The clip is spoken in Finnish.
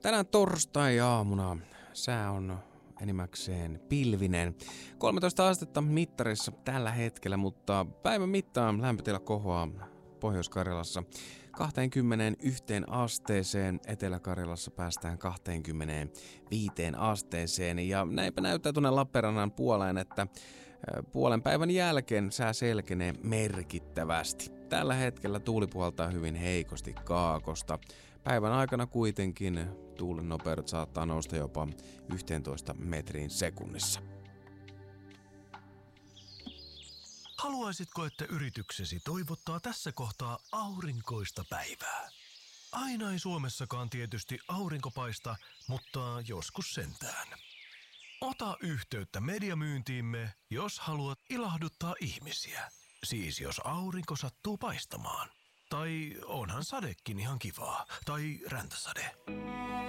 Tänään torstai-aamuna sää on enimmäkseen pilvinen. 13 astetta mittarissa tällä hetkellä, mutta päivän mittaan lämpötila kohoaa Pohjois-Karjalassa 21 asteeseen. Etelä-Karjalassa päästään 25 asteeseen. Ja näinpä näyttää tuonne Lappeenrannan puoleen, että puolen päivän jälkeen sää selkenee merkittävästi. Tällä hetkellä tuuli puhaltaa hyvin heikosti kaakosta. Päivän aikana kuitenkin tuulen nopeudet saattaa nousta jopa 11 metriin sekunnissa. Haluaisitko, että yrityksesi toivottaa tässä kohtaa aurinkoista päivää? Aina ei Suomessakaan tietysti aurinko paista, mutta joskus sentään. Ota yhteyttä mediamyyntiimme, jos haluat ilahduttaa ihmisiä. Siis jos aurinko sattuu paistamaan. Tai onhan sadekin ihan kivaa. Tai räntäsade.